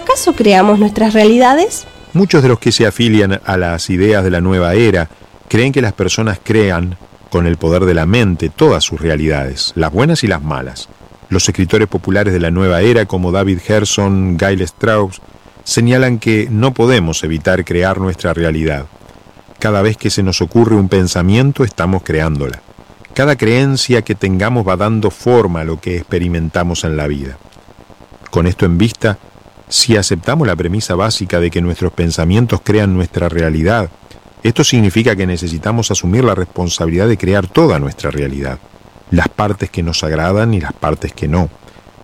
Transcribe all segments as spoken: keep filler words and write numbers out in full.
¿acaso creamos nuestras realidades? Muchos de los que se afilian a las ideas de la nueva era creen que las personas crean con el poder de la mente todas sus realidades, las buenas y las malas. Los escritores populares de la nueva era, como David Gerson, Gail Strauss, señalan que no podemos evitar crear nuestra realidad. Cada vez que se nos ocurre un pensamiento, estamos creándola. Cada creencia que tengamos va dando forma a lo que experimentamos en la vida. Con esto en vista, si aceptamos la premisa básica de que nuestros pensamientos crean nuestra realidad, esto significa que necesitamos asumir la responsabilidad de crear toda nuestra realidad, las partes que nos agradan y las partes que no.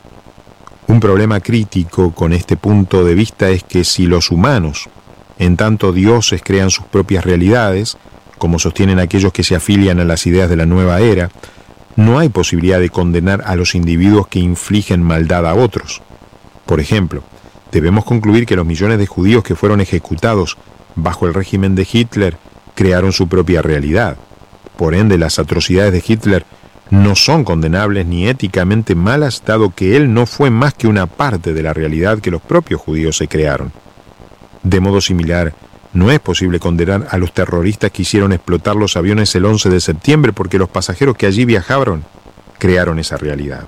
Un problema crítico con este punto de vista es que si los humanos, en tanto dioses, crean sus propias realidades, como sostienen aquellos que se afilian a las ideas de la nueva era, no hay posibilidad de condenar a los individuos que infligen maldad a otros. Por ejemplo, debemos concluir que los millones de judíos que fueron ejecutados bajo el régimen de Hitler crearon su propia realidad. Por ende, las atrocidades de Hitler no son condenables ni éticamente malas, dado que él no fue más que una parte de la realidad que los propios judíos se crearon. De modo similar, no es posible condenar a los terroristas que hicieron explotar los aviones el once de septiembre porque los pasajeros que allí viajaron crearon esa realidad.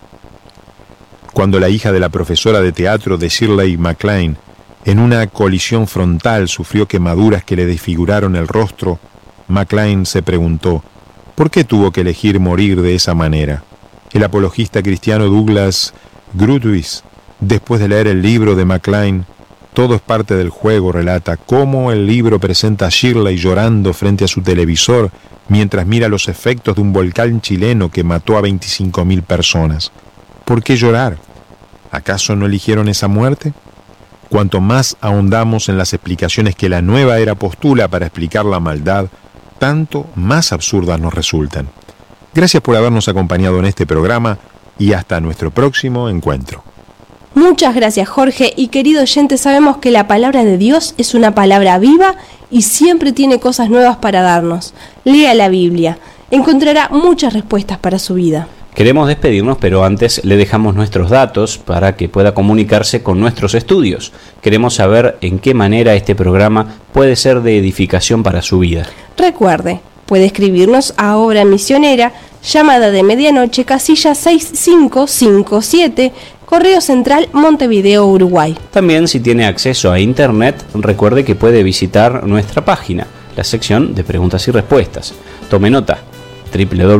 Cuando la hija de la profesora de teatro de Shirley MacLaine, en una colisión frontal, sufrió quemaduras que le desfiguraron el rostro, MacLaine se preguntó, ¿por qué tuvo que elegir morir de esa manera? El apologista cristiano Douglas Groothuis, después de leer el libro de MacLaine, Todo es parte del juego, relata cómo el libro presenta a Shirley llorando frente a su televisor mientras mira los efectos de un volcán chileno que mató a veinticinco mil personas. ¿Por qué llorar? ¿Acaso no eligieron esa muerte? Cuanto más ahondamos en las explicaciones que la nueva era postula para explicar la maldad, tanto más absurdas nos resultan. Gracias por habernos acompañado en este programa y hasta nuestro próximo encuentro. Muchas gracias, Jorge, y querido oyente, sabemos que la palabra de Dios es una palabra viva y siempre tiene cosas nuevas para darnos. Lea la Biblia, encontrará muchas respuestas para su vida. Queremos despedirnos, pero antes le dejamos nuestros datos para que pueda comunicarse con nuestros estudios. Queremos saber en qué manera este programa puede ser de edificación para su vida. Recuerde, puede escribirnos a Obra Misionera, llamada de medianoche, casilla seis cinco cinco siete, Correo Central, Montevideo, Uruguay. También, si tiene acceso a Internet, recuerde que puede visitar nuestra página, la sección de preguntas y respuestas. Tome nota, doble u doble u doble u